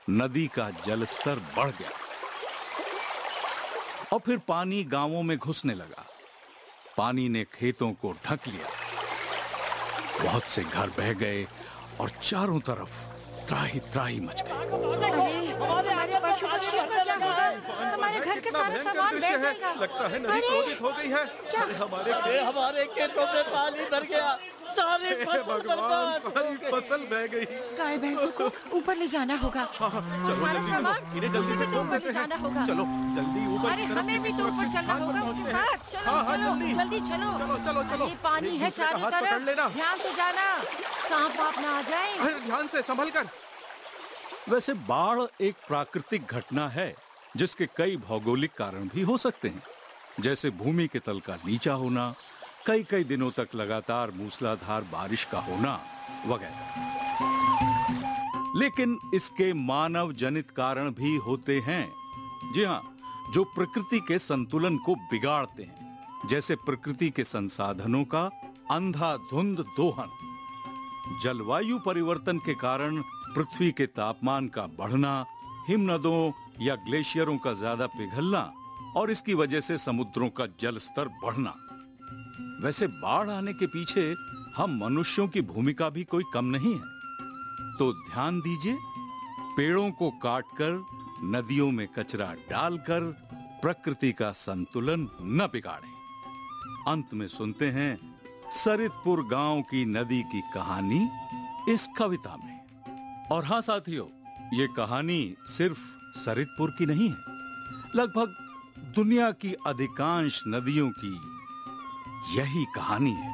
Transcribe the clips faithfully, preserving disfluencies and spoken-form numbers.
नदी का जलस्तर बढ़ गया और फिर पानी गांवों में घुसने लगा। पानी ने खेतों को ढक लिया। बहुत से घर बह गए और चारों तरफ त्राही त्राही मच गई। हमारे पशु पक्षियों का क्या होगा? हमारे घर के सारे सामान बह जाएगा। लगता है नदी क्रोधित हो गई है। क्या? हमारे हमारे खेतों में पानी भर गया, सारी फसल बर्बाद, सारी फसल बह गई। गाय भैंसों को ऊपर ले जाना होगा। सारा सामान इन्हें जल्दी से तो ऊपर ले जाना होगा। चलो जल्दी ऊपर। अरे हमें भी तो ऊपर चलना होगा उनके साथ। चलो हाँ, हाँ, चलो जल्दी। जल्दी चलो। चलो चलो चलो। ये पानी है चारों तरफ, ध्यान से जाना, सांप वाप ना आ जाए। अरे ध्यान से संभल कर। वैसे बाढ़ एक प्राकृतिक घटना है जिसके कई भौगोलिक कारण भी हो सकते हैं, जैसे भूमि के तल का नीचा होना, कई कई दिनों तक लगातार मूसलाधार बारिश का होना वगैरह। लेकिन इसके मानव जनित कारण भी होते हैं। जी हाँ, जो प्रकृति के संतुलन को बिगाड़ते हैं, जैसे प्रकृति के संसाधनों का अंधाधुंध दोहन, जलवायु परिवर्तन के कारण पृथ्वी के तापमान का बढ़ना, हिमनदों या ग्लेशियरों का ज्यादा पिघलना और इसकी वजह से समुद्रों का जल स्तर बढ़ना। वैसे बाढ़ आने के पीछे हम मनुष्यों की भूमिका भी कोई कम नहीं है। तो ध्यान दीजिए, पेड़ों को काटकर, नदियों में कचरा डालकर प्रकृति का संतुलन न बिगाड़ें। अंत में सुनते हैं सरितपुर गांव की नदी की कहानी इस कविता में। और हाँ साथियों, ये कहानी सिर्फ सरितपुर की नहीं है, लगभग दुनिया की अधिकांश नदियों की यही कहानी है।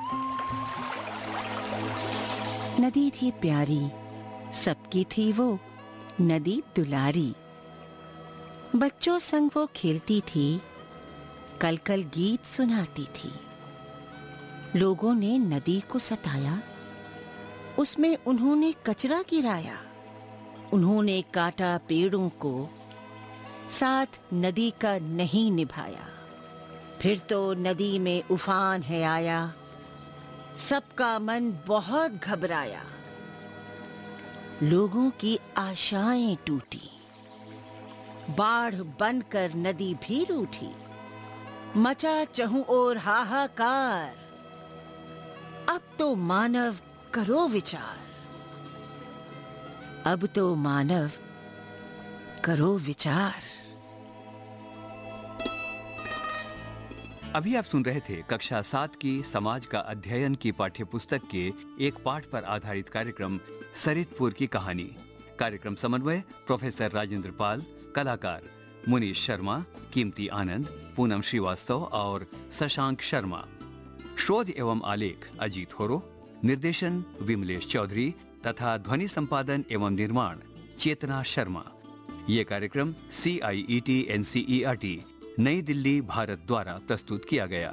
नदी थी प्यारी, सबकी थी वो नदी दुलारी। बच्चों संग वो खेलती थी, कल कल गीत सुनाती थी। लोगों ने नदी को सताया, उसमें उन्होंने कचरा गिराया। उन्होंने काटा पेड़ों को, साथ नदी का नहीं निभाया। फिर तो नदी में उफान है आया, सबका मन बहुत घबराया। लोगों की आशाएं टूटी, बाढ़ बनकर नदी भी रूठी। मचा चहुं ओर हाहाकार, अब तो मानव करो विचार। अब तो मानव करो विचार। अभी आप सुन रहे थे कक्षा सात की समाज का अध्ययन की पाठ्य पुस्तक के एक पाठ पर आधारित कार्यक्रम सरितपुर की कहानी। कार्यक्रम समन्वय प्रोफेसर राजेंद्र पाल, कलाकार मुनीश शर्मा, कीमती आनंद, पूनम श्रीवास्तव और शशांक शर्मा। शोध एवं आलेख अजीत होरो, निर्देशन विमलेश चौधरी तथा ध्वनि संपादन एवं निर्माण चेतना शर्मा। ये कार्यक्रम सी आई E T N C E R T नई दिल्ली भारत द्वारा प्रस्तुत किया गया।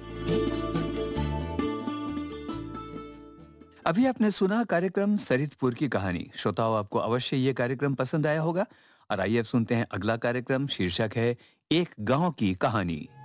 अभी आपने सुना कार्यक्रम सरितपुर की कहानी। श्रोताओं, आपको अवश्य ये कार्यक्रम पसंद आया होगा और आइए अब सुनते हैं अगला कार्यक्रम। शीर्षक है एक गांव की कहानी।